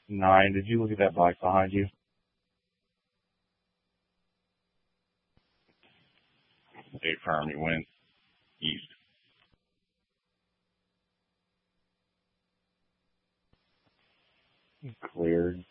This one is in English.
9. Did you look at that bike behind you? Affirm, you went east. Cleared.